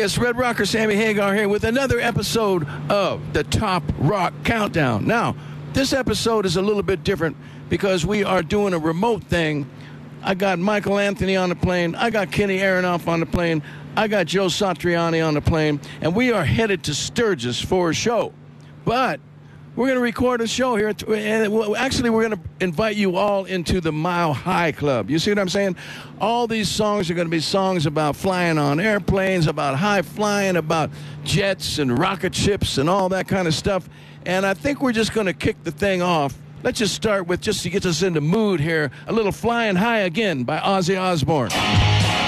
Yes, Red Rocker Sammy Hagar here with another episode of the Top Rock Countdown. Now, this episode is a little bit different because we are doing a remote thing. I got Michael Anthony on the plane. I got Kenny Aronoff on the plane. I got Joe Satriani on the plane. And we are headed to Sturgis for a show. But we're going to record a show here. And actually, we're going to invite you all into the Mile High Club. You see what I'm saying? All these songs are going to be songs about flying on airplanes, about high flying, about jets and rocket ships and all that kind of stuff. And I think we're just going to kick the thing off. Let's just start with, just to get us in the mood here, a little Flying High Again by Ozzy Osbourne.